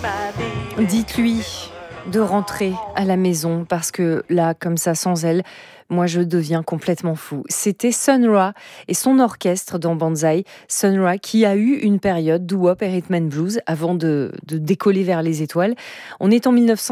Dites-lui de rentrer à la maison parce que là, comme ça, sans elle, moi, je deviens complètement fou. C'était Sun Ra et son orchestre dans Banzai. Sun Ra qui a eu une période doo-wop et rhythm and blues avant de décoller vers les étoiles. On est en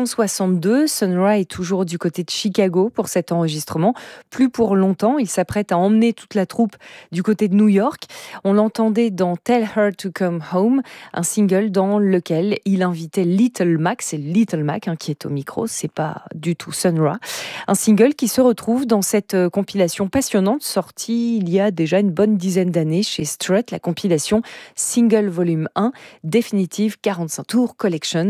1962. Sun Ra est toujours du côté de Chicago pour cet enregistrement. Plus pour longtemps. Il s'apprête à emmener toute la troupe du côté de New York. On l'entendait dans Tell Her to Come Home, un single dans lequel il invitait Little Mac. C'est Little Mac qui est au micro. C'est pas du tout Sun Ra. Un single qui se retrouve dans cette compilation passionnante sortie il y a déjà une bonne dizaine d'années chez Strut, la compilation Single Volume 1, Definitive 45 Tours Collection,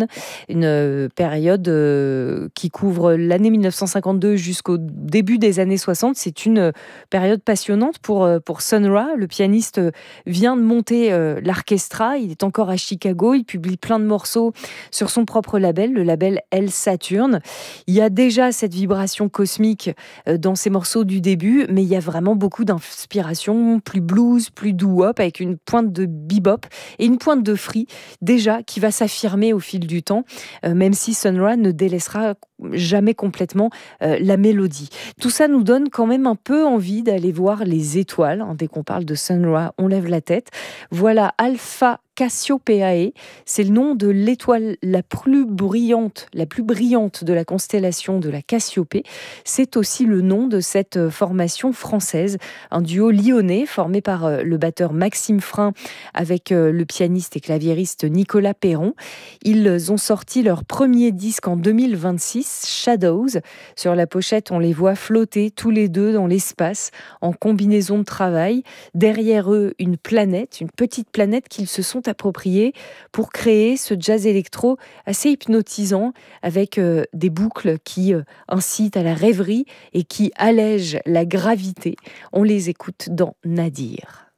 une période qui couvre l'année 1952 jusqu'au début des années 60. C'est une période passionnante pour Sun Ra. Le pianiste vient de monter l'orchestra, il est encore à Chicago, il publie plein de morceaux sur son propre label, le label El Saturn. Il y a déjà cette vibration cosmique dans ces morceaux du début, mais il y a vraiment beaucoup d'inspiration, plus blues, plus doo-wop, avec une pointe de bebop et une pointe de free, déjà, qui va s'affirmer au fil du temps, même si Sun Ra ne délaissera jamais complètement la mélodie. Tout ça nous donne quand même un peu envie d'aller voir les étoiles. Dès qu'on parle de Sun Ra, on lève la tête. Voilà Alpha Cassiopeiae, c'est le nom de l'étoile la plus brillante de la constellation de la Cassiopée. C'est aussi le nom de cette formation française, un duo lyonnais formé par le batteur Maxime Frein avec le pianiste et claviériste Nicolas Perron. Ils ont sorti leur premier disque en 2026, Shadows. Sur la pochette, on les voit flotter tous les deux dans l'espace en combinaison de travail. Derrière eux, une petite planète qu'ils se sont appropriée pour créer ce jazz électro assez hypnotisant avec des boucles qui incitent à la rêverie et qui allègent la gravité. On les écoute dans Nadir.